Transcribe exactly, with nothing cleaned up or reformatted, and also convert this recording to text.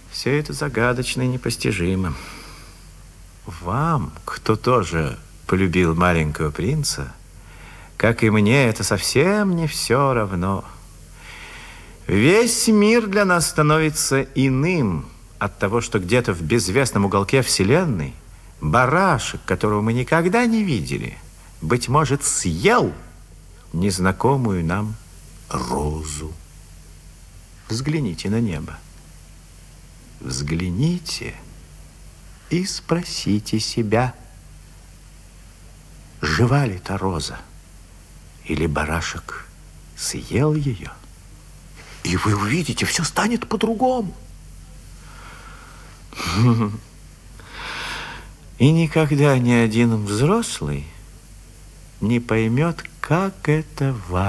Все это загадочно и непостижимо. Вам, кто тоже полюбил маленького принца, как и мне, это совсем не все равно. Весь мир для нас становится иным от того, что где-то в безвестном уголке Вселенной барашек, которого мы никогда не видели, быть может, съел незнакомую нам розу. Взгляните на небо. Взгляните и спросите себя, жива ли та роза, или барашек съел ее? И вы увидите, все станет по-другому. И никогда ни один взрослый не поймет, как это важно.